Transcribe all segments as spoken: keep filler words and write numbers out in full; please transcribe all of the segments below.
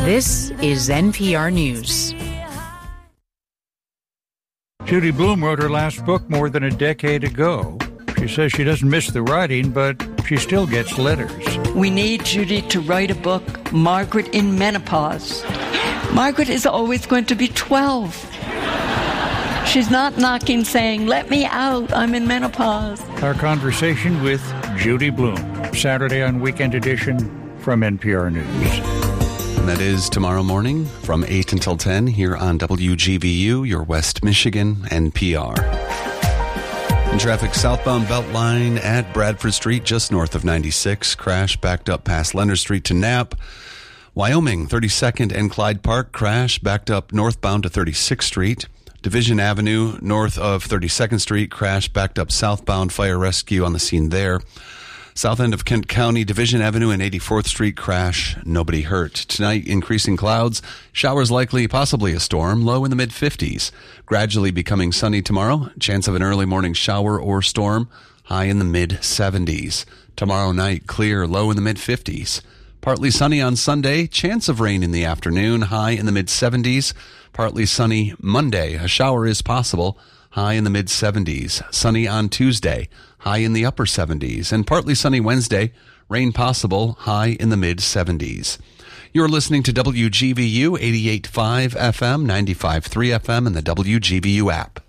This is N P R News. Judy Blume wrote her last book more than a decade ago. She says she doesn't miss the writing, but she still gets letters. We need Judy to write a book, Margaret in Menopause. Margaret is always going to be twelve. She's not knocking saying, let me out, I'm in menopause. Our conversation with Judy Blume, Saturday on Weekend Edition from N P R News. And that is tomorrow morning from eight until ten here on W G V U, your West Michigan N P R. In traffic, southbound Beltline at Bradford Street, just north of ninety-six. Crash backed up past Leonard Street to Knapp. Wyoming, thirty-second and Clyde Park. Crash backed up northbound to thirty-sixth Street. Division Avenue, north of thirty-second Street. Crash backed up southbound. Fire rescue on the scene there. South end of Kent County, Division Avenue and eighty-fourth Street. Crash, nobody hurt. Tonight, increasing clouds. Showers likely, possibly a storm. Low in the mid-fifties. Gradually becoming sunny tomorrow. Chance of an early morning shower or storm. High in the mid-seventies. Tomorrow night, clear. Low in the mid-fifties. Partly sunny on Sunday. Chance of rain in the afternoon. High in the mid-seventies. Partly sunny Monday. A shower is possible. High in the mid-seventies. Sunny on Tuesday. High in the upper seventies. And partly sunny Wednesday. Rain possible. High in the mid-seventies. You're listening to W G V U eighty-eight point five F M, ninety-five point three F M, and the W G V U app.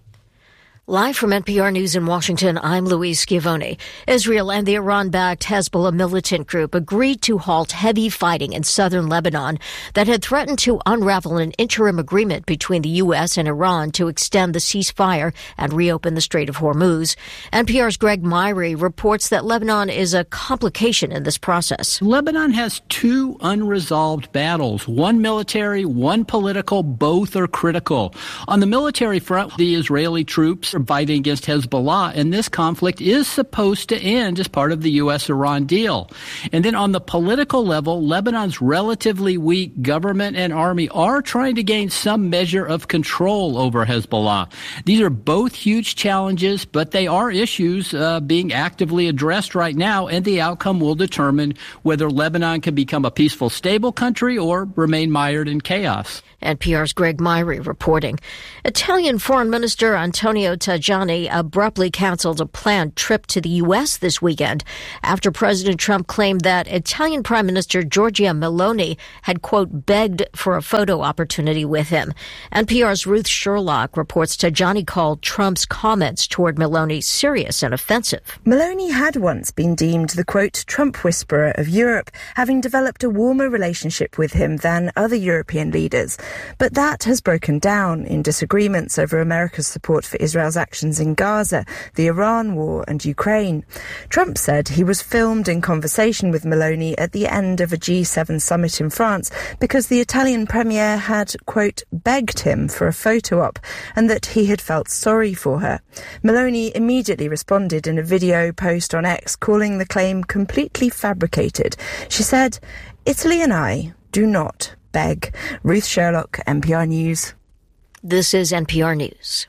Live from N P R News in Washington, I'm Louise Schiavone. Israel and the Iran-backed Hezbollah militant group agreed to halt heavy fighting in southern Lebanon that had threatened to unravel an interim agreement between the U S and Iran to extend the ceasefire and reopen the Strait of Hormuz. N P R's Greg Myrie reports that Lebanon is a complication in this process. Lebanon has two unresolved battles, one military, one political. Both are critical. On the military front, the Israeli troops fighting against Hezbollah, and this conflict is supposed to end as part of the U S-Iran deal. And then on the political level, Lebanon's relatively weak government and army are trying to gain some measure of control over Hezbollah. These are both huge challenges, but they are issues uh, being actively addressed right now, and the outcome will determine whether Lebanon can become a peaceful, stable country or remain mired in chaos. N P R's Greg Myrie reporting. Italian Foreign Minister Antonio Tajani abruptly canceled a planned trip to the U S this weekend after President Trump claimed that Italian Prime Minister Giorgia Meloni had, quote, begged for a photo opportunity with him. N P R's Ruth Sherlock reports Tajani called Trump's comments toward Meloni serious and offensive. Meloni had once been deemed the, quote, Trump whisperer of Europe, having developed a warmer relationship with him than other European leaders. But that has broken down in disagreements over America's support for Israel's actions in Gaza, the Iran war and Ukraine. Trump said he was filmed in conversation with Meloni at the end of a G seven summit in France because the Italian premier had, quote, begged him for a photo op and that he had felt sorry for her. Meloni immediately responded in a video post on X, calling the claim completely fabricated. She said, Italy and I do not beg. Ruth Sherlock, N P R News. This is N P R News.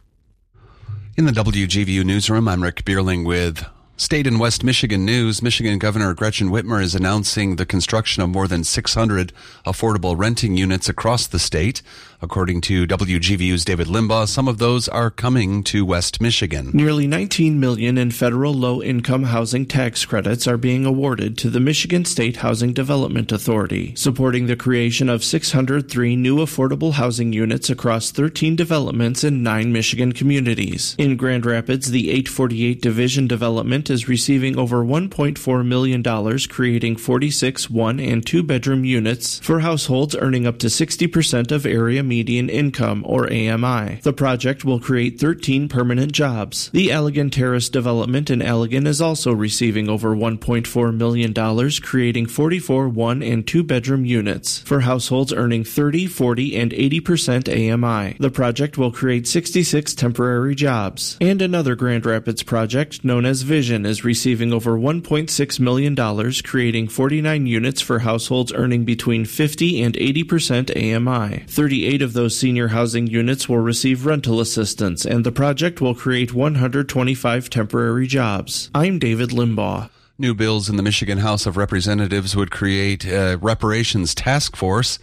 In the W G V U newsroom, I'm Rick Bierling with State and West Michigan news. Michigan Governor Gretchen Whitmer is announcing the construction of more than six hundred affordable renting units across the state. According to W G V U's David Limbaugh, some of those are coming to West Michigan. Nearly nineteen million dollars in federal low-income housing tax credits are being awarded to the Michigan State Housing Development Authority, supporting the creation of six hundred three new affordable housing units across thirteen developments in nine Michigan communities. In Grand Rapids, the eight forty-eight Division Development is receiving over one point four million dollars, creating forty-six one- and two-bedroom units for households earning up to sixty percent of area median income, or A M I. The project will create thirteen permanent jobs. The Allegan Terrace development in Allegan is also receiving over one point four million dollars, creating forty-four one- and two-bedroom units for households earning thirty, forty, and eighty percent A M I. The project will create sixty-six temporary jobs. And another Grand Rapids project, known as Vision, is receiving over one point six million dollars, creating forty-nine units for households earning between fifty and eighty percent A M I. thirty-eight of those senior housing units will receive rental assistance, and the project will create one hundred twenty-five temporary jobs. I'm David Limbaugh. New bills in the Michigan House of Representatives would create a reparations task force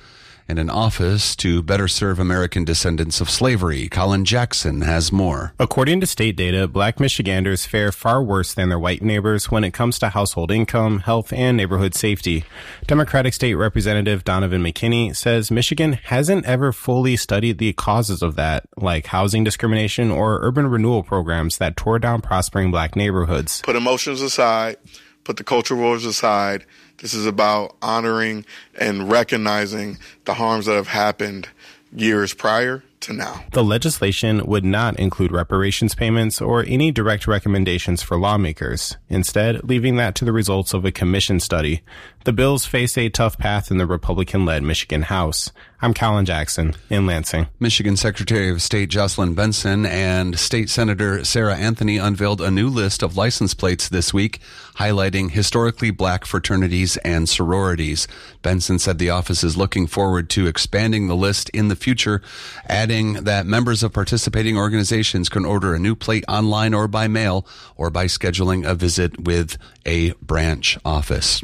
and an office to better serve American descendants of slavery. Colin Jackson has more. According to state data, black Michiganders fare far worse than their white neighbors when it comes to household income, health, and neighborhood safety. Democratic State Representative Donovan McKinney says Michigan hasn't ever fully studied the causes of that, like housing discrimination or urban renewal programs that tore down prospering black neighborhoods. Put emotions aside, put the cultural wars aside. This is about honoring and recognizing the harms that have happened years prior to now. The legislation would not include reparations payments or any direct recommendations for lawmakers, instead leaving that to the results of a commission study. The bills face a tough path in the Republican-led Michigan House. I'm Colin Jackson in Lansing. Michigan Secretary of State Jocelyn Benson and State Senator Sarah Anthony unveiled a new list of license plates this week, highlighting historically black fraternities and sororities. Benson said the office is looking forward to expanding the list in the future, adding that members of participating organizations can order a new plate online or by mail or by scheduling a visit with a branch office.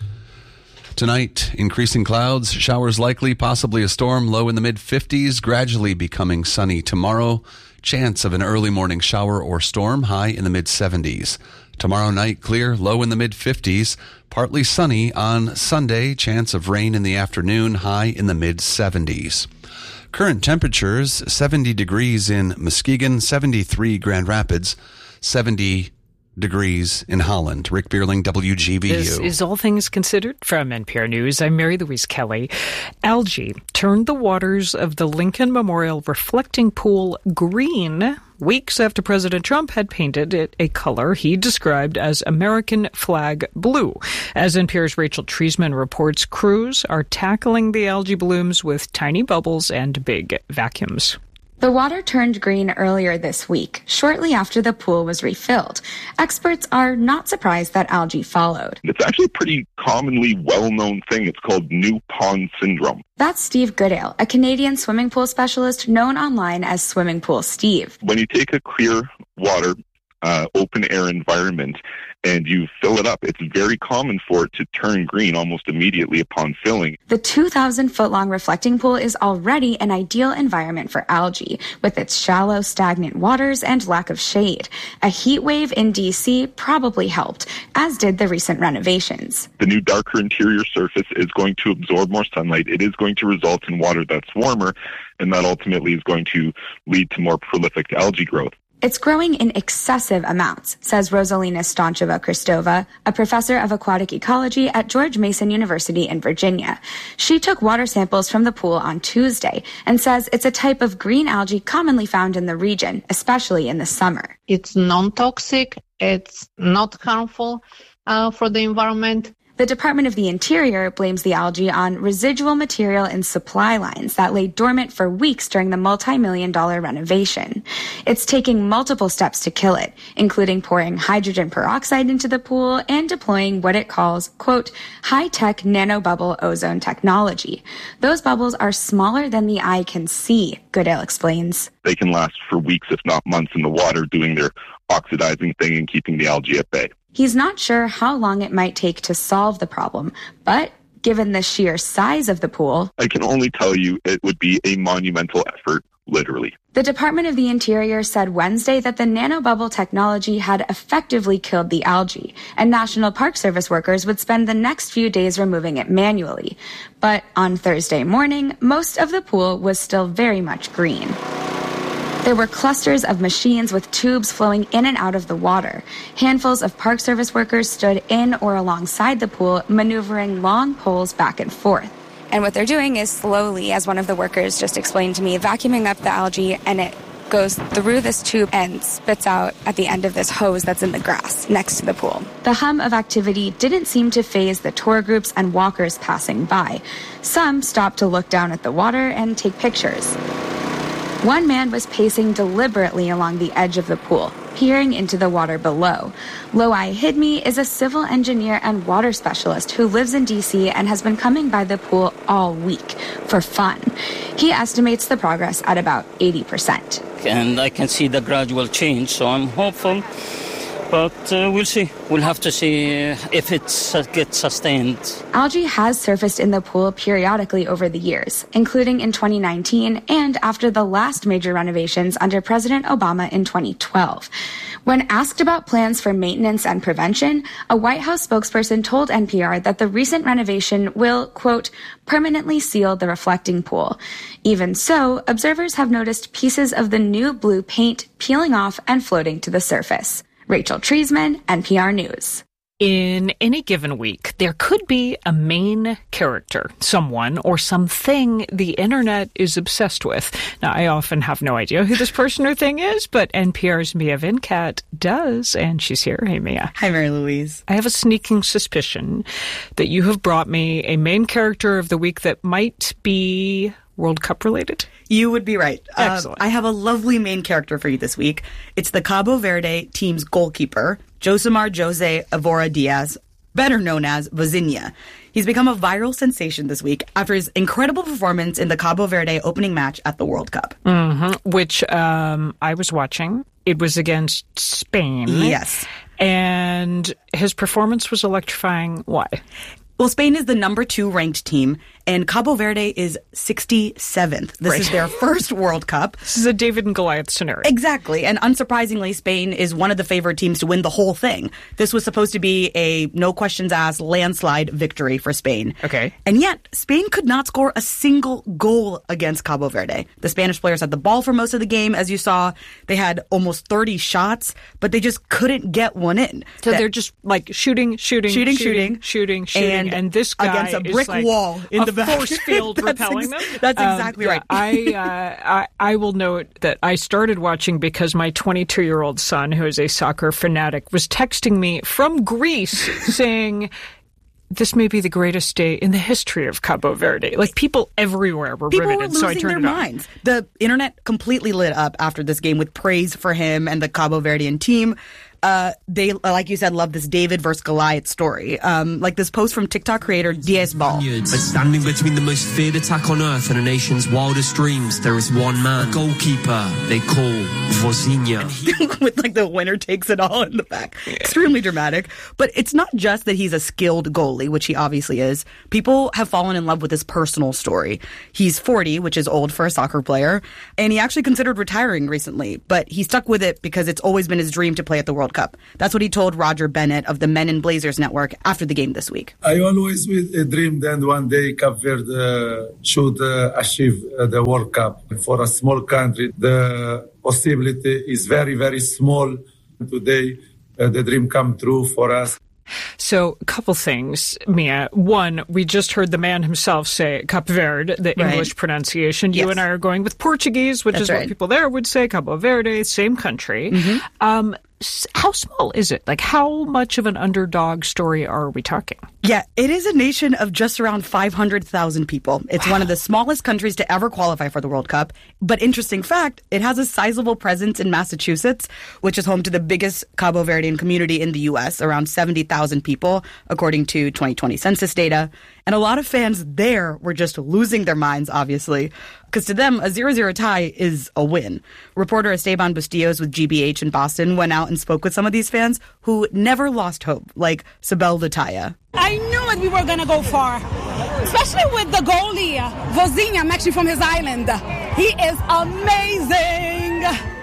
Tonight, increasing clouds, showers likely, possibly a storm, low in the mid-fifties, gradually becoming sunny tomorrow. Chance of an early morning shower or storm, high in the mid-seventies. Tomorrow night, clear, low in the mid-fifties, partly sunny on Sunday, chance of rain in the afternoon, high in the mid-seventies. Current temperatures, seventy degrees in Muskegon, seventy-three Grand Rapids, seventy degrees in Holland. Rick Bierling, W G V U. This is All Things Considered from N P R News. I'm Mary Louise Kelly. Algae turned the waters of the Lincoln Memorial reflecting pool green weeks after President Trump had painted it a color he described as American flag blue. As N P R's Rachel Treisman reports, crews are tackling the algae blooms with tiny bubbles and big vacuums. The water turned green earlier this week, shortly after the pool was refilled. Experts are not surprised that algae followed. It's actually a pretty commonly well-known thing. It's called new pond syndrome. That's Steve Goodale, a Canadian swimming pool specialist known online as Swimming Pool Steve. When you take a clear water, uh, open-air environment and you fill it up, it's very common for it to turn green almost immediately upon filling. The two thousand foot long reflecting pool is already an ideal environment for algae, with its shallow, stagnant waters and lack of shade. A heat wave in D C probably helped, as did the recent renovations. The new darker interior surface is going to absorb more sunlight. It is going to result in water that's warmer, and that ultimately is going to lead to more prolific algae growth. It's growing in excessive amounts, says Rosalina Stancheva-Kristova, a professor of aquatic ecology at George Mason University in Virginia. She took water samples from the pool on Tuesday and says it's a type of green algae commonly found in the region, especially in the summer. It's non-toxic, it's not harmful uh, for the environment. The Department of the Interior blames the algae on residual material in supply lines that lay dormant for weeks during the multi-million dollar renovation. It's taking multiple steps to kill it, including pouring hydrogen peroxide into the pool and deploying what it calls, quote, high-tech nanobubble ozone technology. Those bubbles are smaller than the eye can see, Goodale explains. They can last for weeks, if not months, in the water doing their oxidizing thing and keeping the algae at bay. He's not sure how long it might take to solve the problem, but given the sheer size of the pool, I can only tell you it would be a monumental effort, literally. The Department of the Interior said Wednesday that the nanobubble technology had effectively killed the algae, and National Park Service workers would spend the next few days removing it manually. But on Thursday morning, most of the pool was still very much green. There were clusters of machines with tubes flowing in and out of the water. Handfuls of Park Service workers stood in or alongside the pool, maneuvering long poles back and forth. And what they're doing is slowly, as one of the workers just explained to me, vacuuming up the algae, and it goes through this tube and spits out at the end of this hose that's in the grass next to the pool. The hum of activity didn't seem to faze the tour groups and walkers passing by. Some stopped to look down at the water and take pictures. One man was pacing deliberately along the edge of the pool, peering into the water below. Loai Hidmi is a civil engineer and water specialist who lives in D C and has been coming by the pool all week for fun. He estimates the progress at about eighty percent. And I can see the gradual change, so I'm hopeful but uh, we'll see. We'll have to see if it uh, gets sustained. Algae has surfaced in the pool periodically over the years, including in twenty nineteen and after the last major renovations under President Obama in twenty twelve. When asked about plans for maintenance and prevention, a White House spokesperson told N P R that the recent renovation will, quote, permanently seal the reflecting pool. Even so, observers have noticed pieces of the new blue paint peeling off and floating to the surface. Rachel Treisman, N P R News. In any given week, there could be a main character, someone or something the internet is obsessed with. Now, I often have no idea who this person or thing is, but N P R's Mia Venkat does, and she's here. Hey, Mia. Hi, Mary Louise. I have a sneaking suspicion that you have brought me a main character of the week that might be World Cup related. You would be right. Excellent. Uh, I have a lovely main character for you this week. It's the Cabo Verde team's goalkeeper, Josimar Jose Evora Diaz, better known as Vozinha. He's become a viral sensation this week after his incredible performance in the Cabo Verde opening match at the World Cup. Mm-hmm. Which um, I was watching. It was against Spain. Yes. And his performance was electrifying. Why? Well, Spain is the number two ranked team, and Cabo Verde is sixty-seventh. This right. is their first World Cup. This is a David and Goliath scenario. Exactly. And unsurprisingly, Spain is one of the favored teams to win the whole thing. This was supposed to be a no questions asked landslide victory for Spain. Okay. And yet, Spain could not score a single goal against Cabo Verde. The Spanish players had the ball for most of the game, as you saw. They had almost thirty shots, but they just couldn't get one in. So that, they're just like shooting, shooting, shooting, shooting, shooting, shooting, and, and this guy against a brick is like wall in a the back. force field that's repelling ex- them. That's exactly um, right. Yeah, I, uh, I I will note that I started watching because my twenty-two-year-old son, who is a soccer fanatic, was texting me from Greece saying, this may be the greatest day in the history of Cabo Verde. Like, people everywhere were People riveted, were so I losing turned their it on. minds. The internet completely lit up after this game with praise for him and the Cabo Verdean team. Uh, they, like you said, love this David versus Goliath story. Um, like this post from TikTok creator Diaz Ball. But standing between the most feared attack on earth and a nation's wildest dreams, there is one man, a goalkeeper they call Vozinha. With like the winner takes it all in the back. Extremely dramatic. But it's not just that he's a skilled goalie, which he obviously is. People have fallen in love with his personal story. He's forty, which is old for a soccer player, and he actually considered retiring recently, but he stuck with it because it's always been his dream to play at the World Cup. That's what he told Roger Bennett of the Men in Blazers Network after the game this week. I always dreamed that one day Cape Verde should uh, achieve uh, the World Cup. For a small country, the possibility is very, very small. Today, uh, the dream come true for us. So, a couple things, Mia. One, we just heard the man himself say Cape Verde, the Right. English pronunciation. You Yes. and I are going with Portuguese, which That's is right. what people there would say. Cabo Verde, same country. Mm-hmm. Um, s- how small is it? Like, how much of an underdog story are we talking? Yeah, it is a nation of just around five hundred thousand people. It's one of the smallest countries to ever qualify for the World Cup. But interesting fact, it has a sizable presence in Massachusetts, which is home to the biggest Cabo Verdean community in the U S, around seventy thousand people, according to twenty twenty census data. And a lot of fans there were just losing their minds, obviously, because to them, a zero zero tie is a win. Reporter Esteban Bustillos with G B H in Boston went out and spoke with some of these fans who never lost hope, like Sibel Lataya. I knew that we were going to go far, especially with the goalie, uh, Vozinha. I'm actually from his island. He is amazing.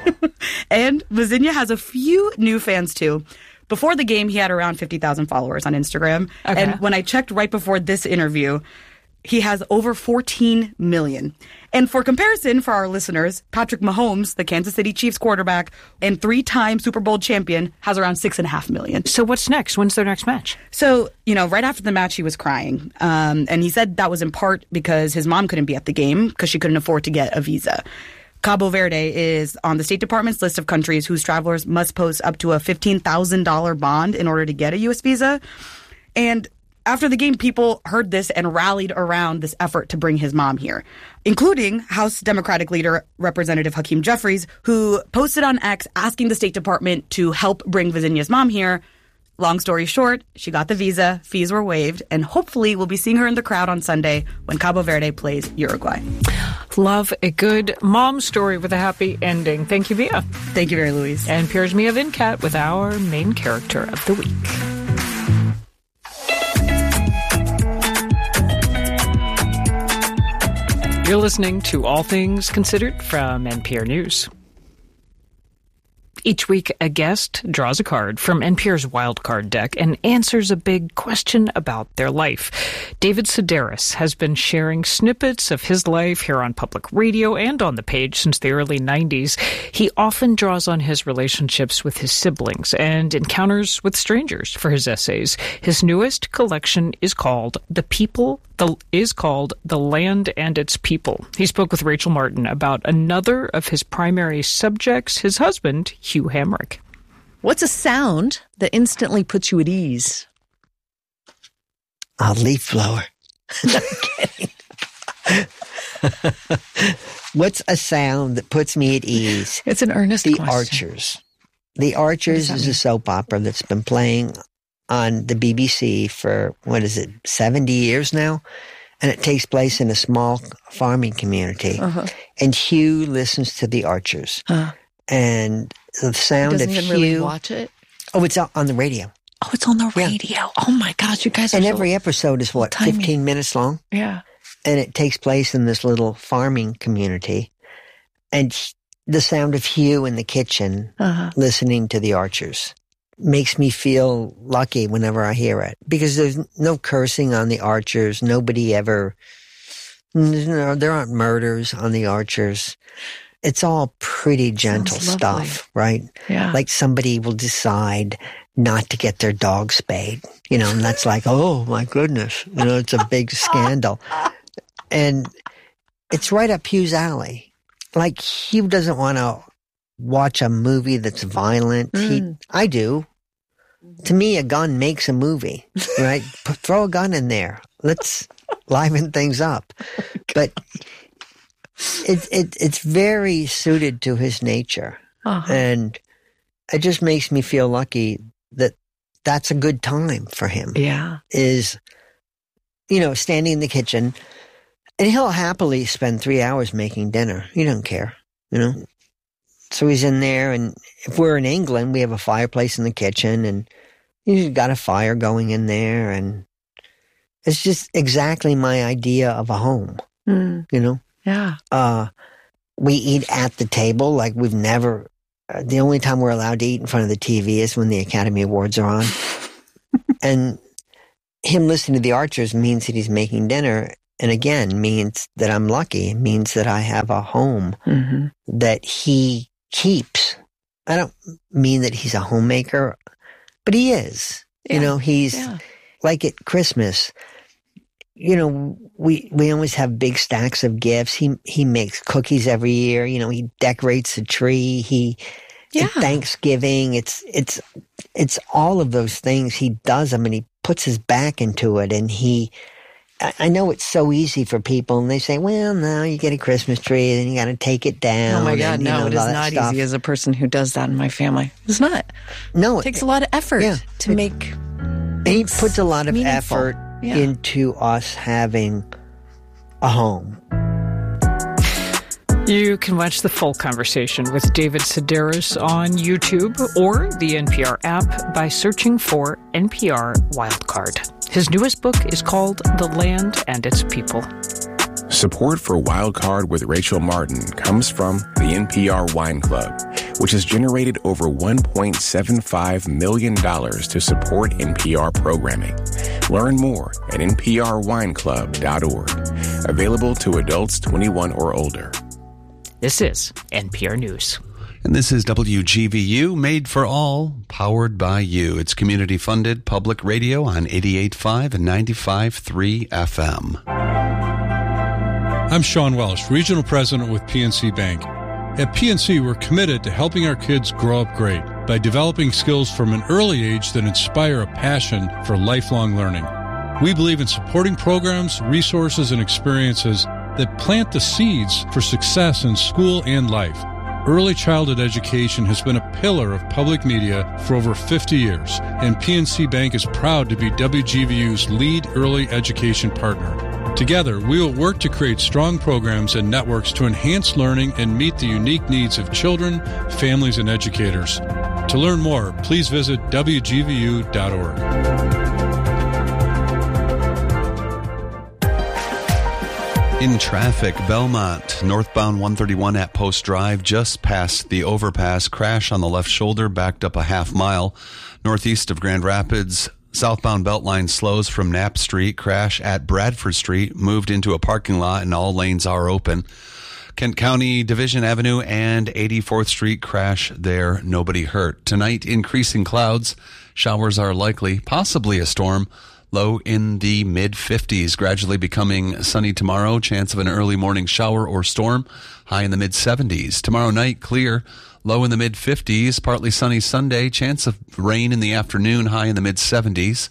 And Vozinha has a few new fans, too. Before the game, he had around fifty thousand followers on Instagram. Okay. And when I checked right before this interview, he has over fourteen million. And for comparison, for our listeners, Patrick Mahomes, the Kansas City Chiefs quarterback and three-time Super Bowl champion, has around six and a half million. So what's next? When's their next match? So, you know, right after the match, he was crying. Um, and he said that was in part because his mom couldn't be at the game because she couldn't afford to get a visa. Cabo Verde is on the State Department's list of countries whose travelers must post up to a fifteen thousand dollars bond in order to get a U S visa. And after the game, people heard this and rallied around this effort to bring his mom here, including House Democratic leader Representative Hakeem Jeffries, who posted on X asking the State Department to help bring Vozinha's mom here. Long story short, she got the visa, fees were waived, and hopefully we'll be seeing her in the crowd on Sunday when Cabo Verde plays Uruguay. Love a good mom story with a happy ending. Thank you, Mia. Thank you, Mary Louise. And here's Mia Vincat with our main character of the week. You're listening to All Things Considered from N P R News. Each week, a guest draws a card from N P R's wildcard deck and answers a big question about their life. David Sedaris has been sharing snippets of his life here on public radio and on the page since the early nineties. He often draws on his relationships with his siblings and encounters with strangers for his essays. His newest collection is called The People The, is called The Land and Its People. He spoke with Rachel Martin about another of his primary subjects, his husband, Hugh Hamrick. What's a sound that instantly puts you at ease? A leaf blower. No, I'm kidding. What's a sound that puts me at ease? It's an earnest The question. Archers. The Archers is a soap opera that's been playing on the B B C for, what is it, seventy years now? And it takes place in a small farming community. Uh-huh. And Hugh listens to the Archers. Uh-huh. And the sound Doesn't of even Hugh... really watch it? Oh, it's on the radio. Oh, it's on the radio. Yeah. Oh, my gosh, you guys are And so every episode is, what, timing. fifteen minutes long? Yeah. And it takes place in this little farming community. And the sound of Hugh in the kitchen uh-huh. listening to the Archers makes me feel lucky whenever I hear it. Because there's no cursing on the Archers. Nobody ever... There aren't murders on the Archers. It's all pretty gentle stuff, right? Yeah. Like somebody will decide not to get their dog spayed, you know, and that's like, oh my goodness, you know, it's a big scandal. And it's right up Hugh's alley. Like, Hugh doesn't want to watch a movie that's violent. Mm. He, I do. To me, a gun makes a movie, right? Put, throw a gun in there. Let's liven things up. But it, it it's very suited to his nature. Uh-huh. And it just makes me feel lucky that that's a good time for him. Yeah. Is, you know, standing in the kitchen, and he'll happily spend three hours making dinner. He doesn't care, you know. So he's in there, and if we're in England, we have a fireplace in the kitchen, and he's got a fire going in there, and it's just exactly my idea of a home, mm. you know. Yeah. Uh, we eat at the table like we've never. Uh, the only time we're allowed to eat in front of the T V is when the Academy Awards are on. And him listening to the Archers means that he's making dinner. And again, means that I'm lucky. It means that I have a home mm-hmm. that he keeps. I don't mean that he's a homemaker, but he is. Yeah. You know, he's yeah. like at Christmas. You know, we we always have big stacks of gifts. He he makes cookies every year. You know, he decorates the tree. He yeah. Thanksgiving. It's it's it's all of those things he does. I mean, he puts his back into it, and he. I know it's so easy for people, and they say, well, no, you get a Christmas tree, then you got to take it down. Oh, my God, and, no, know, it is not stuff. easy as a person who does that in my family. It's not. No. It takes a lot of effort yeah, to it, make and he puts a lot of meaningful. effort yeah. into us having a home. You can watch the full conversation with David Sedaris on YouTube or the N P R app by searching for N P R Wildcard. His newest book is called The Land and Its People. Support for Wildcard with Rachel Martin comes from the N P R Wine Club, which has generated over one point seven five million dollars to support N P R programming. Learn more at N P R wine club dot org. Available to adults twenty-one or older. This is N P R News. And this is W G V U, made for all, powered by you. It's community-funded public radio on eighty-eight point five and ninety-five point three F M. I'm Sean Welsh, Regional President with P N C Bank. At P N C, we're committed to helping our kids grow up great by developing skills from an early age that inspire a passion for lifelong learning. We believe in supporting programs, resources, and experiences that plant the seeds for success in school and life. Early childhood education has been a pillar of public media for over fifty years, and P N C Bank is proud to be W G V U's lead early education partner. Together, we will work to create strong programs and networks to enhance learning and meet the unique needs of children, families, and educators. To learn more, please visit W G V U dot org. In traffic, Belmont, northbound one thirty-one at Post Drive, just past the overpass. Crash on the left shoulder, backed up a half mile. Northeast of Grand Rapids, southbound Beltline slows from Knapp Street. Crash at Bradford Street, moved into a parking lot and all lanes are open. Kent County, Division Avenue and eighty-fourth Street, crash there, nobody hurt. Tonight, increasing clouds. Showers are likely, possibly a storm. Low in the mid-fifties, gradually becoming sunny tomorrow. Chance of an early morning shower or storm. High in the mid-seventies. Tomorrow night, clear. Low in the mid-fifties. Partly sunny Sunday. Chance of rain in the afternoon. High in the mid-seventies.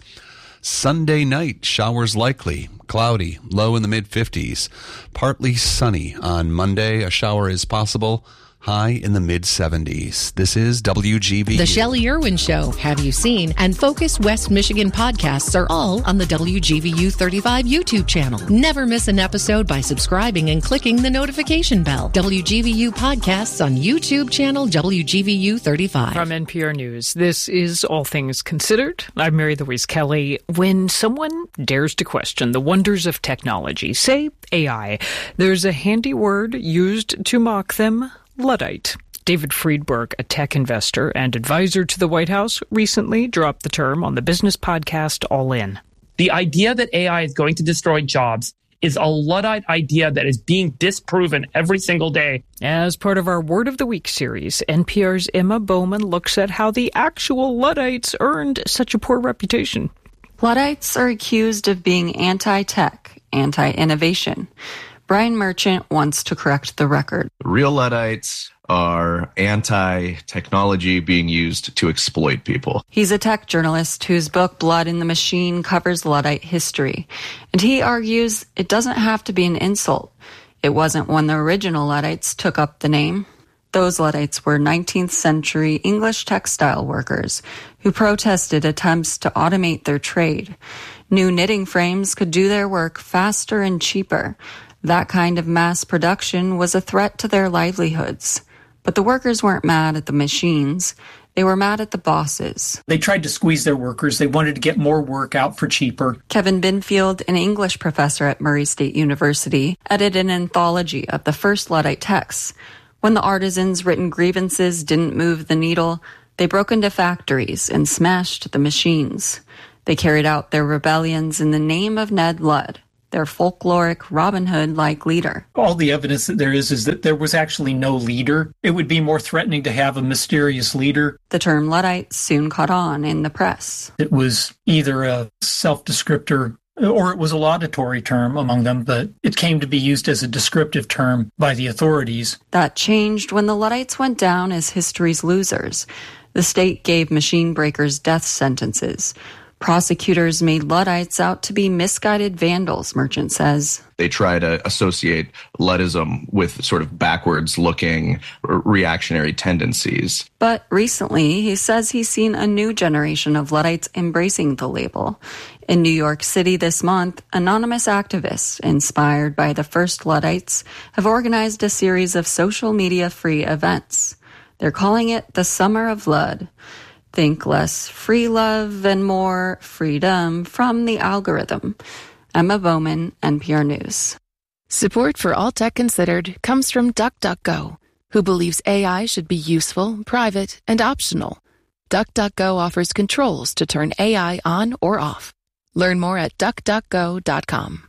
Sunday night, showers likely. Cloudy. Low in the mid-fifties. Partly sunny on Monday. A shower is possible. High in the mid-seventies. This is W G V U. The Shelley Irwin Show, Have You Seen, and Focus West Michigan podcasts are all on the W G V U thirty-five YouTube channel. Never miss an episode by subscribing and clicking the notification bell. W G V U podcasts on YouTube channel W G V U thirty-five. From N P R News, this is All Things Considered. I'm Mary Louise Kelly. When someone dares to question the wonders of technology, say A I, there's a handy word used to mock them: Luddite. David Friedberg, a tech investor and advisor to the White House, recently dropped the term on the business podcast All In. The idea that A I is going to destroy jobs is a Luddite idea that is being disproven every single day. As part of our Word of the Week series, N P R's Emma Bowman looks at how the actual Luddites earned such a poor reputation. Luddites are accused of being anti-tech, anti-innovation. Brian Merchant wants to correct the record. Real Luddites are anti-technology being used to exploit people. He's a tech journalist whose book Blood in the Machine covers Luddite history. And he argues it doesn't have to be an insult. It wasn't when the original Luddites took up the name. Those Luddites were nineteenth century English textile workers who protested attempts to automate their trade. New knitting frames could do their work faster and cheaper. That kind of mass production was a threat to their livelihoods. But the workers weren't mad at the machines. They were mad at the bosses. They tried to squeeze their workers. They wanted to get more work out for cheaper. Kevin Binfield, an English professor at Murray State University, edited an anthology of the first Luddite texts. When the artisans' written grievances didn't move the needle, they broke into factories and smashed the machines. They carried out their rebellions in the name of Ned Ludd, their folkloric Robin Hood-like leader. All the evidence that there is is that there was actually no leader. It would be more threatening to have a mysterious leader. The term Luddite soon caught on in the press. It was either a self-descriptor or it was a laudatory term among them, but it came to be used as a descriptive term by the authorities. That changed when the Luddites went down as history's losers. The state gave machine breakers death sentences. Prosecutors made Luddites out to be misguided vandals, Merchant says. They try to associate Luddism with sort of backwards-looking reactionary tendencies. But recently, he says he's seen a new generation of Luddites embracing the label. In New York City this month, anonymous activists, inspired by the first Luddites, have organized a series of social media-free events. They're calling it the Summer of Ludd. Think less free love and more freedom from the algorithm. Emma Bowman, N P R News. Support for All Tech Considered comes from DuckDuckGo, who believes A I should be useful, private, and optional. DuckDuckGo offers controls to turn A I on or off. Learn more at duck duck go dot com.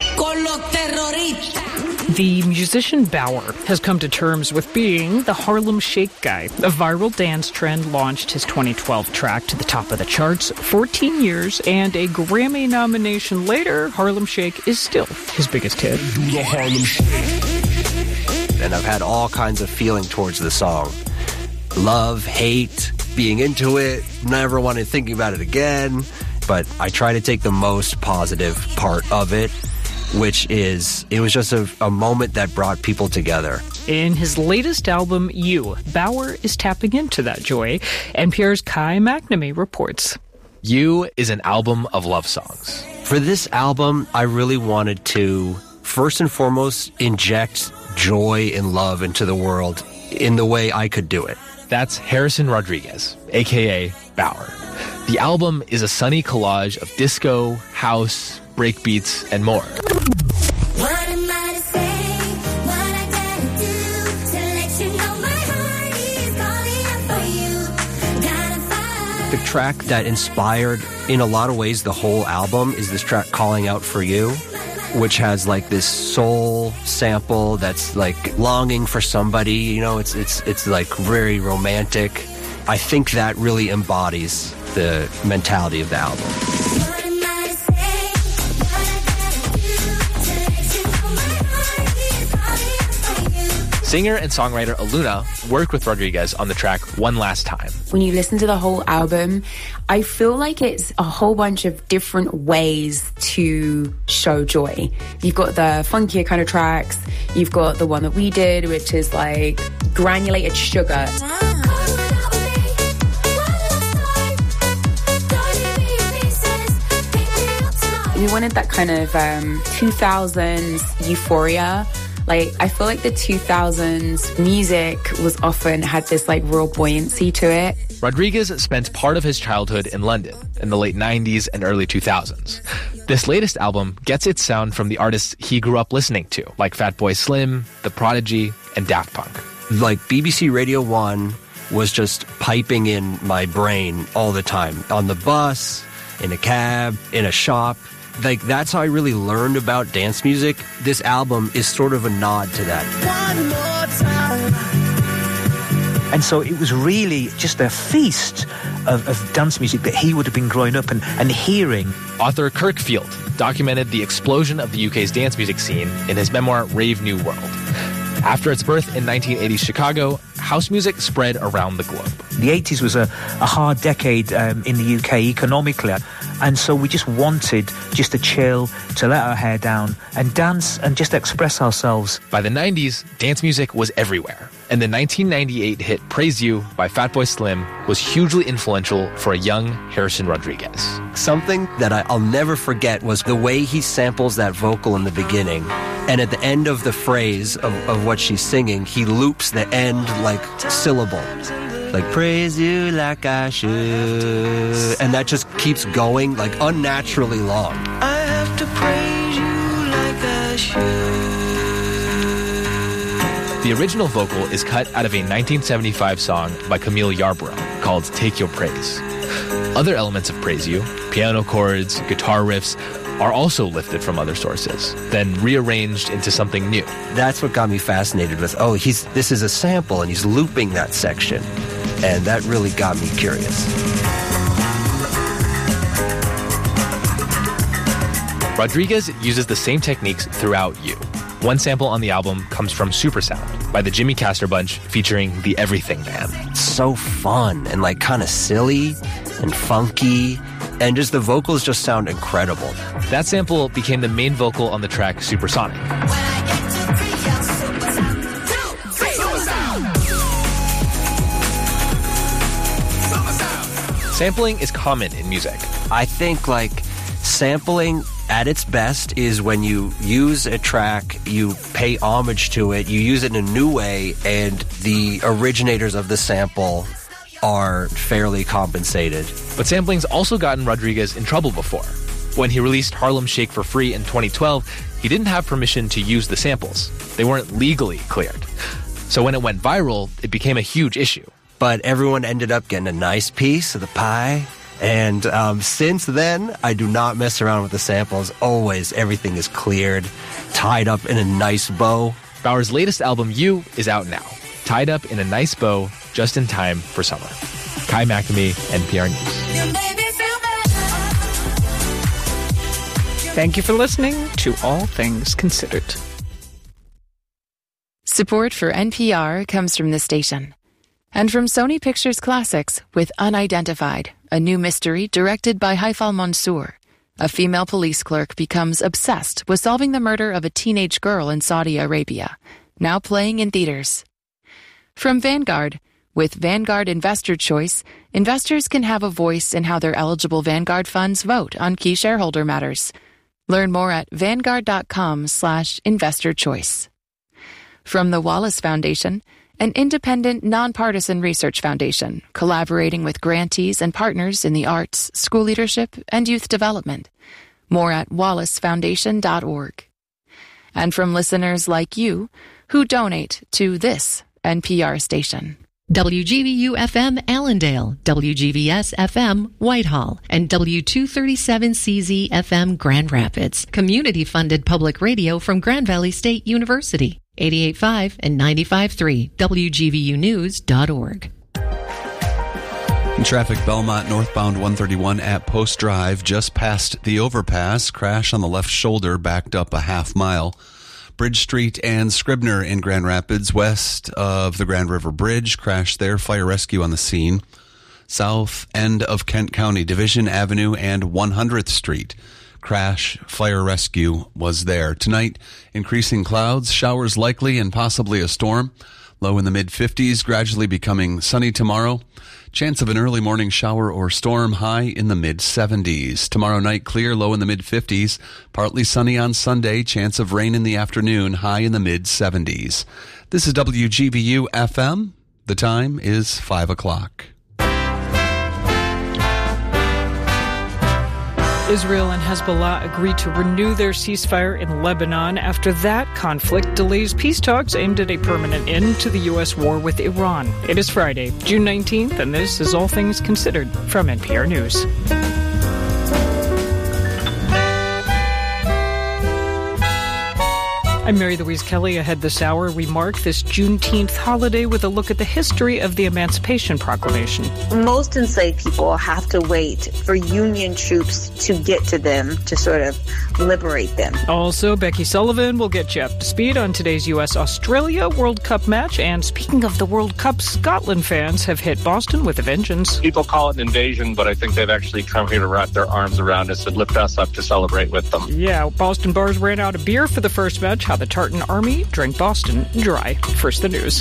The musician Bauer has come to terms with being the Harlem Shake guy. A viral dance trend launched his twenty twelve track to the top of the charts. fourteen years and a Grammy nomination later, Harlem Shake is still his biggest hit. Do the Harlem Shake. And I've had all kinds of feeling towards the song. Love, hate, being into it, never wanted thinking about it again. But I try to take the most positive part of it which is, it was just a, a moment that brought people together. In his latest album, You, Bauer is tapping into that joy. N P R's Kai McNamee reports. You is an album of love songs. For this album, I really wanted to, first and foremost, inject joy and love into the world in the way I could do it. That's Harrison Rodriguez, a k a. Bauer. The album is a sunny collage of disco, house, breakbeats, and more. What am I to say? What I gotta do to let you know my heart is calling out for you. Gotta find. The track that inspired, in a lot of ways, the whole album is this track, Calling Out For You, which has like this soul sample that's like longing for somebody. You know, it's it's it's like very romantic. I think that really embodies the mentality of the album. Singer and songwriter Aluna worked with Rodriguez on the track One Last Time. When you listen to the whole album, I feel like it's a whole bunch of different ways to show joy. You've got the funkier kind of tracks. You've got the one that we did, which is like granulated sugar. We wanted that kind of um, two thousands euphoria. Like, I feel like the two thousands music was often had this like real buoyancy to it. Rodriguez spent part of his childhood in London in the late nineties and early two thousands. This latest album gets its sound from the artists he grew up listening to, like Fatboy Slim, The Prodigy, and Daft Punk. Like B B C Radio one was just piping in my brain all the time. On the bus, in a cab, in a shop. Like, that's how I really learned about dance music. This album is sort of a nod to that. One more time. And so it was really just a feast of, of dance music that he would have been growing up and, and hearing. Author Kirk Field documented the explosion of the U K's dance music scene in his memoir, Rave New World. After its birth in nineteen eighties Chicago, house music spread around the globe. The eighties was a, a hard decade um, in the U K economically, and so we just wanted just to chill, to let our hair down and dance and just express ourselves. By the nineties, dance music was everywhere, and the nineteen ninety-eight hit Praise You by Fatboy Slim was hugely influential for a young Harrison Rodriguez. Something that I, I'll never forget was the way he samples that vocal in the beginning, and at the end of the phrase of, of what she's singing, he loops the end like syllable. Like, praise you like I should. And that just keeps going like unnaturally long. I have to praise you like I should. The original vocal is cut out of a nineteen seventy-five song by Camille Yarbrough called Take Your Praise. Other elements of Praise You, piano chords, guitar riffs, are also lifted from other sources, then rearranged into something new. That's what got me fascinated with, oh, he's this is a sample and he's looping that section. And that really got me curious. Rodriguez uses the same techniques throughout You. One sample on the album comes from Supersound by the Jimmy Castor Bunch featuring the Everything Band. It's so fun and like kind of silly and funky. And just the vocals just sound incredible. That sample became the main vocal on the track Supersonic. Sampling is common in music. I think like sampling at its best is when you use a track, you pay homage to it, you use it in a new way, and the originators of the sample are fairly compensated. But sampling's also gotten Rodriguez in trouble before. When he released Harlem Shake for free in twenty twelve, he didn't have permission to use the samples. They weren't legally cleared. So when it went viral, it became a huge issue. But everyone ended up getting a nice piece of the pie. And um, since then, I do not mess around with the samples. Always, everything is cleared, tied up in a nice bow. Bauer's latest album, You, is out now. Tied up in a nice bow, just in time for summer. Kai McNamee, N P R News. Thank you for listening to All Things Considered. Support for N P R comes from the station. And from Sony Pictures Classics with Unidentified, a new mystery directed by Haifal Mansour. A female police clerk becomes obsessed with solving the murder of a teenage girl in Saudi Arabia, now playing in theaters. From Vanguard, with Vanguard Investor Choice, investors can have a voice in how their eligible Vanguard funds vote on key shareholder matters. Learn more at vanguard.com slash investor choice. From the Wallace Foundation, an independent, nonpartisan research foundation collaborating with grantees and partners in the arts, school leadership, and youth development. More at wallace foundation dot org. And from listeners like you who donate to this N P R station. W G V U F M Allendale, W G V S F M Whitehall, and W two thirty-seven C Z F M Grand Rapids. Community-funded public radio from Grand Valley State University. eighty-eight point five and ninety-five point three, W G V U news dot org. In traffic, Belmont northbound one thirty-one at Post Drive, just past the overpass. Crash on the left shoulder, backed up a half mile. Bridge Street and Scribner in Grand Rapids, west of the Grand River Bridge. Crash there, fire rescue on the scene. South end of Kent County, Division Avenue and one hundredth Street. Crash, fire rescue was there. Tonight, increasing clouds, showers likely and possibly a storm. Low in the mid-fifties, gradually becoming sunny tomorrow. Chance of an early morning shower or storm, high in the mid-seventies. Tomorrow night, clear, low in the mid-fifties. Partly sunny on Sunday, chance of rain in the afternoon, high in the mid-seventies. This is W G V U F M. The time is five o'clock. Israel and Hezbollah agreed to renew their ceasefire in Lebanon after that conflict delays peace talks aimed at a permanent end to the U S war with Iran. It is Friday, June nineteenth, and this is All Things Considered from N P R News. I'm Mary Louise Kelly. Ahead this hour, we mark this Juneteenth holiday with a look at the history of the Emancipation Proclamation. Most enslaved people have to wait for Union troops to get to them to sort of liberate them. Also, Becky Sullivan will get you up to speed on today's U S Australia World Cup match. And speaking of the World Cup, Scotland fans have hit Boston with a vengeance. People call it an invasion, but I think they've actually come here to wrap their arms around us and lift us up to celebrate with them. Yeah, Boston bars ran out of beer for the first match. How the Tartan Army drank Boston dry. First, the news.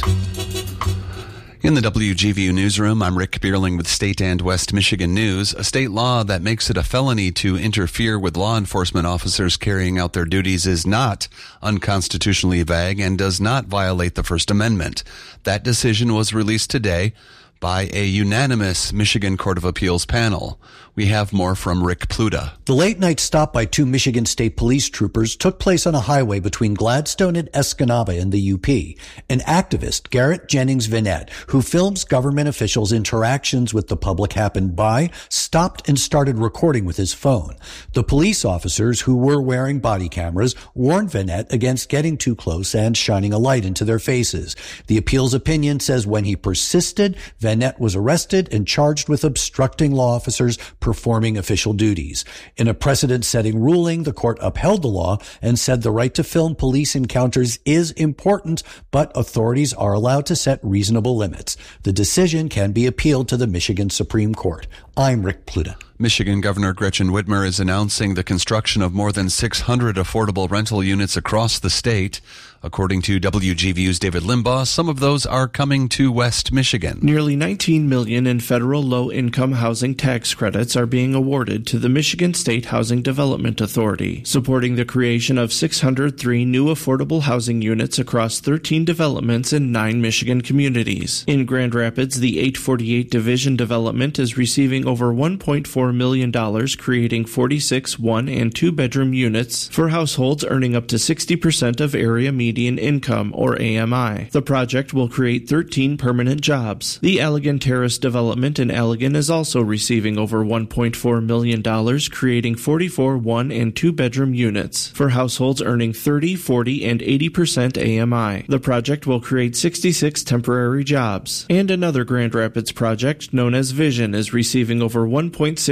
In the W G V U newsroom, I'm Rick Bierling with State and West Michigan News. A state law that makes it a felony to interfere with law enforcement officers carrying out their duties is not unconstitutionally vague and does not violate the First Amendment. That decision was released today by a unanimous Michigan Court of Appeals panel. We have more from Rick Pluta. The late-night stop by two Michigan State Police troopers took place on a highway between Gladstone and Escanaba in the U P. An activist, Garrett Jennings Vinette, who films government officials' interactions with the public happened by, stopped and started recording with his phone. The police officers, who were wearing body cameras, warned Vinette against getting too close and shining a light into their faces. The appeals opinion says when he persisted, Vinette was arrested and charged with obstructing law officers performing official duties. In a precedent-setting ruling, the court upheld the law and said the right to film police encounters is important, but authorities are allowed to set reasonable limits. The decision can be appealed to the Michigan Supreme Court. I'm Rick Pluta. Michigan Governor Gretchen Whitmer is announcing the construction of more than six hundred affordable rental units across the state. According to W G V U's David Limbaugh, some of those are coming to West Michigan. Nearly nineteen million dollars in federal low-income housing tax credits are being awarded to the Michigan State Housing Development Authority, supporting the creation of six hundred three new affordable housing units across thirteen developments in nine Michigan communities. In Grand Rapids, the eight forty-eight Division development is receiving over one point four million dollars, creating forty-six one- and two-bedroom units for households earning up to sixty percent of area median income, or A M I. The project will create thirteen permanent jobs. The Allegan Terrace development in Allegan is also receiving over one point four million dollars, creating forty-four one- and two-bedroom units for households earning thirty, forty, and eighty percent A M I. The project will create sixty-six temporary jobs. And another Grand Rapids project known as Vision is receiving over one point six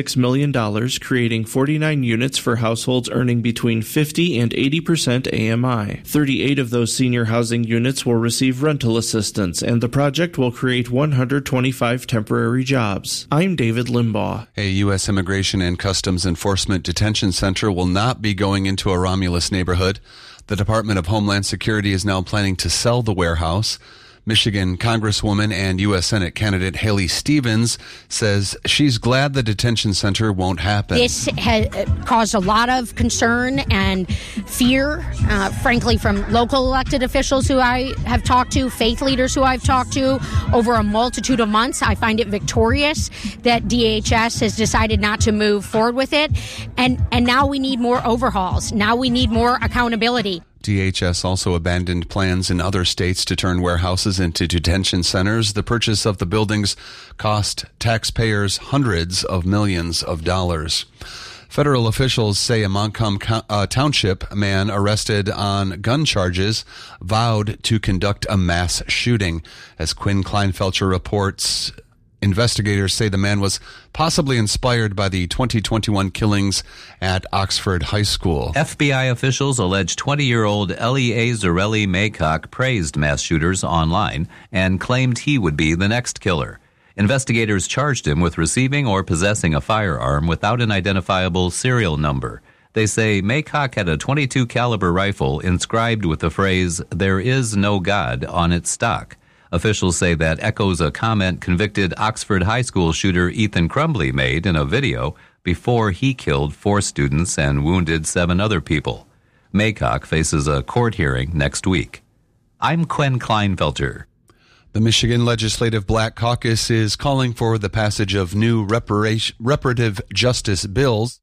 six million dollars, creating forty-nine units for households earning between fifty and eighty percent A M I. thirty-eight of those senior housing units will receive rental assistance, and the project will create one hundred twenty-five temporary jobs. I'm David Limbaugh. A U S Immigration and Customs Enforcement detention center will not be going into a Romulus neighborhood. The Department of Homeland Security is now planning to sell the warehouse. Michigan Congresswoman and U S Senate candidate Haley Stevens says she's glad the detention center won't happen. This has caused a lot of concern and fear, uh, frankly, from local elected officials who I have talked to, faith leaders who I've talked to over a multitude of months. I find it victorious that D H S has decided not to move forward with it. And, and now we need more overhauls. Now we need more accountability. D H S also abandoned plans in other states to turn warehouses into detention centers. The purchase of the buildings cost taxpayers hundreds of millions of dollars. Federal officials say a Montcalm uh, Township man arrested on gun charges vowed to conduct a mass shooting. As Quinn Kleinfelter reports, investigators say the man was possibly inspired by the twenty twenty-one killings at Oxford High School. F B I officials allege twenty-year-old Eliezereli Maycock praised mass shooters online and claimed he would be the next killer. Investigators charged him with receiving or possessing a firearm without an identifiable serial number. They say Maycock had a twenty-two caliber rifle inscribed with the phrase, "There is no God," on its stock. Officials say that echoes a comment convicted Oxford High School shooter Ethan Crumbley made in a video before he killed four students and wounded seven other people. Maycock faces a court hearing next week. I'm Quinn Kleinfelter. The Michigan Legislative Black Caucus is calling for the passage of new reparation, reparative justice bills.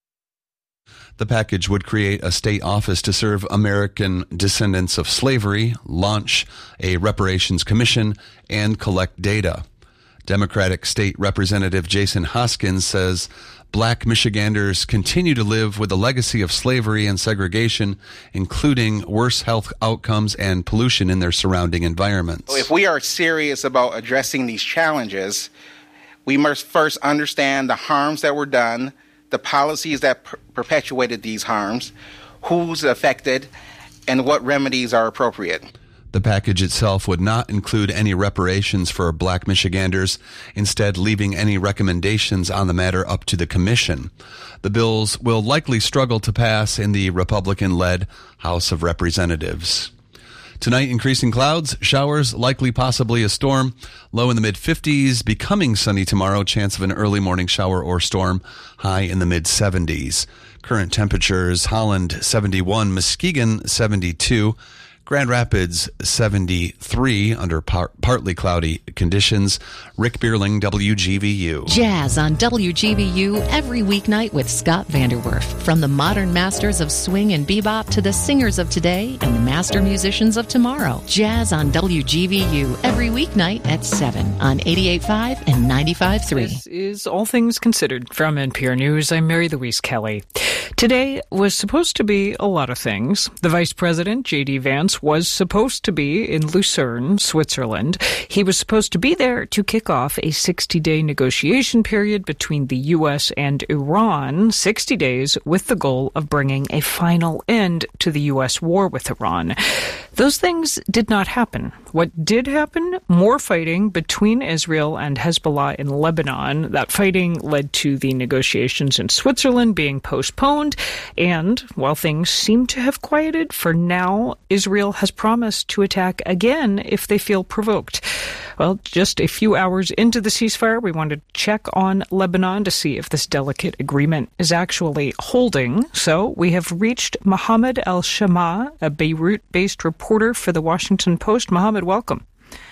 The package would create a state office to serve American descendants of slavery, launch a reparations commission, and collect data. Democratic State Representative Jason Hoskins says black Michiganders continue to live with the legacy of slavery and segregation, including worse health outcomes and pollution in their surrounding environments. If we are serious about addressing these challenges, we must first understand the harms that were done, the policies that per- perpetuated these harms, who's affected, and what remedies are appropriate. The package itself would not include any reparations for black Michiganders, instead leaving any recommendations on the matter up to the commission. The bills will likely struggle to pass in the Republican-led House of Representatives. Tonight, increasing clouds, showers, likely possibly a storm. Low in the mid-fifties, becoming sunny tomorrow. Chance of an early morning shower or storm. High in the mid-seventies. Current temperatures, Holland seventy-one, Muskegon seventy-two. Grand Rapids seventy-three under par- partly cloudy conditions. Rick Bierling, W G V U. Jazz on W G V U every weeknight with Scott Vanderwerf. From the modern masters of swing and bebop to the singers of today and the master musicians of tomorrow. Jazz on W G V U every weeknight at seven on eighty-eight point five and ninety-five point three. This is All Things Considered from N P R News. I'm Mary Louise Kelly. Today was supposed to be a lot of things. The Vice President, J D. Vance, was supposed to be in Lucerne, Switzerland. He was supposed to be there to kick off a sixty-day negotiation period between the U S and Iran, sixty days with the goal of bringing a final end to the U S war with Iran. Those things did not happen. What did happen? More fighting between Israel and Hezbollah in Lebanon. That fighting led to the negotiations in Switzerland being postponed, and while things seem to have quieted, for now, Israel has promised to attack again if they feel provoked. Well, just a few hours into the ceasefire, we want to check on Lebanon to see if this delicate agreement is actually holding. So we have reached Mohammed El-Shama, a Beirut-based reporter for the Washington Post. Mohammed, welcome.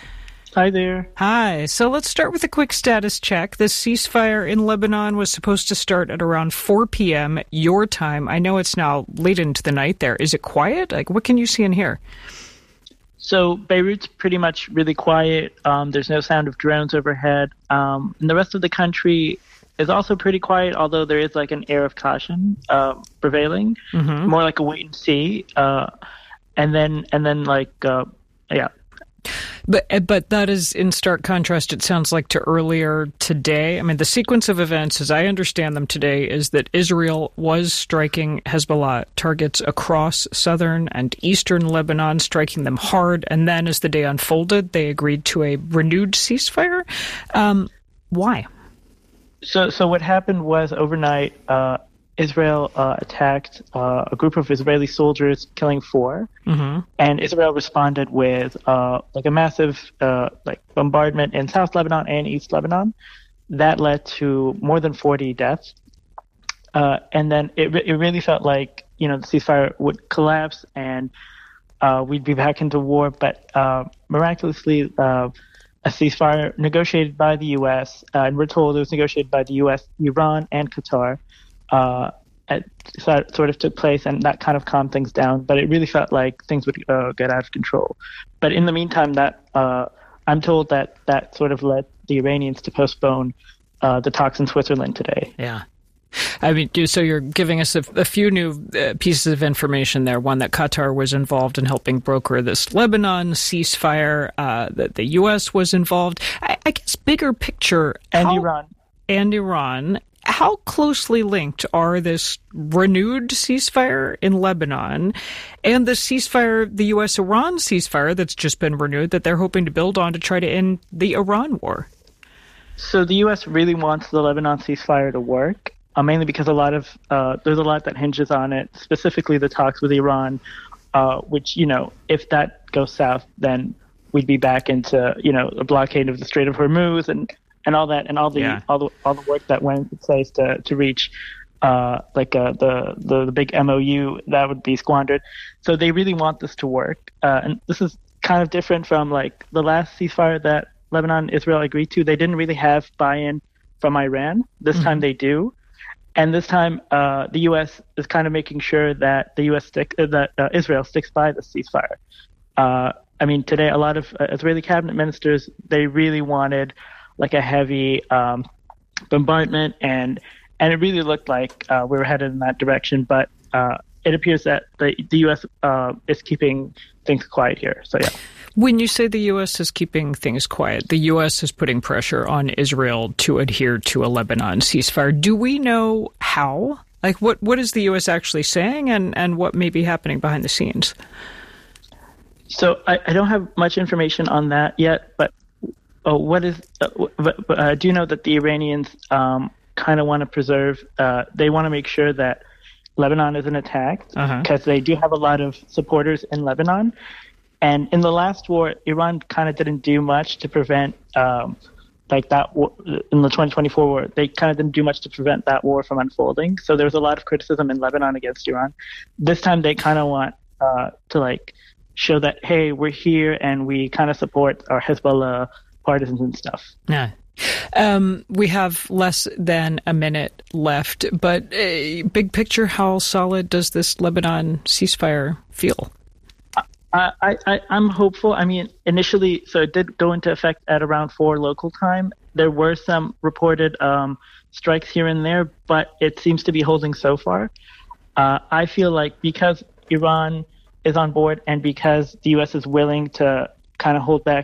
Hi there. Hi. So let's start with a quick status check. The ceasefire in Lebanon was supposed to start at around four p.m. your time. I know it's now late into the night there. Is it quiet? Like, what can you see and hear? So Beirut's pretty much really quiet. Um, there's no sound of drones overhead. Um, and the rest of the country is also pretty quiet, although there is like an air of caution uh, prevailing, mm-hmm. more like a wait and see. Uh, and then, and then like, uh, yeah. But but that is in stark contrast, it sounds like, to earlier today. I mean, the sequence of events, as I understand them today, is that Israel was striking Hezbollah targets across southern and eastern Lebanon, striking them hard. And then as the day unfolded, they agreed to a renewed ceasefire. Um, why? So, so what happened was overnight, uh, Israel uh, attacked uh, a group of Israeli soldiers, killing four, mm-hmm. and Israel responded with uh, like a massive uh, like bombardment in South Lebanon and East Lebanon. That led to more than forty deaths, uh, and then it it really felt like, you know, the ceasefire would collapse and uh, we'd be back into war. But uh, miraculously, uh, a ceasefire negotiated by the U S uh, and we're told it was negotiated by the U S, Iran, and Qatar. Uh, it sort of took place, and that kind of calmed things down. But it really felt like things would uh, get out of control. But in the meantime, that uh, I'm told that that sort of led the Iranians to postpone uh, the talks in Switzerland today. Yeah. I mean, so you're giving us a, a few new uh, pieces of information there. One, that Qatar was involved in helping broker this Lebanon ceasefire, uh, that the U S was involved. I, I guess bigger picture. And how, Iran. And Iran. How closely linked are this renewed ceasefire in Lebanon and the ceasefire, the U S-Iran ceasefire that's just been renewed, that they're hoping to build on to try to end the Iran war? So the U S really wants the Lebanon ceasefire to work, uh, mainly because a lot of uh, there's a lot that hinges on it, specifically the talks with Iran, uh, which, you know, if that goes south, then we'd be back into, you know, a blockade of the Strait of Hormuz and and all that, and all the yeah. all the all the work that went into place to to reach uh, like uh, the, the the big M O U that would be squandered. So they really want this to work, uh, and this is kind of different from like the last ceasefire that Lebanon and Israel agreed to. They didn't really have buy-in from Iran. This mm-hmm. time they do, and this time uh, the U S is kind of making sure that the U S stick uh, that uh, Israel sticks by the ceasefire. Uh, I mean, today a lot of uh, Israeli cabinet ministers, they really wanted like a heavy um, bombardment, and and it really looked like uh, we were headed in that direction. But uh, it appears that the, the U S uh, is keeping things quiet here. So, yeah. When you say the U S is keeping things quiet, the U S is putting pressure on Israel to adhere to a Lebanon ceasefire. Do we know how? Like, what, what is the U S actually saying, and, and what may be happening behind the scenes? So I, I don't have much information on that yet, but Oh, what is? Uh, but, but, uh, do you know that the Iranians um, kind of want to preserve? Uh, they want to make sure that Lebanon isn't attacked, because uh-huh. they do have a lot of supporters in Lebanon. And in the last war, Iran kind of didn't do much to prevent, um, like that war, in the twenty twenty-four war. They kind of didn't do much to prevent that war from unfolding. So there was a lot of criticism in Lebanon against Iran. This time, they kind of want uh, to like show that, hey, we're here and we kind of support our Hezbollah partisans and stuff. Yeah. Um, we have less than a minute left, but uh, big picture, how solid does this Lebanon ceasefire feel? I, I, I'm hopeful. I mean, initially, so it did go into effect at around four local time. There were some reported um, strikes here and there, but it seems to be holding so far. Uh, I feel like because Iran is on board and because the U S is willing to kind of hold back